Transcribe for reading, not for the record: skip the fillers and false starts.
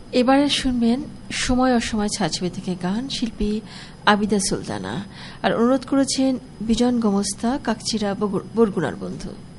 এবারে শুনবেন সময় অসময় ছায়াছবি থেকে গান, শিল্পী আবিদা সুলতানা। আর অনুরোধ করেছেন বিজন গোমস্তা, কাকচিরা, বরগুনার বন্ধু।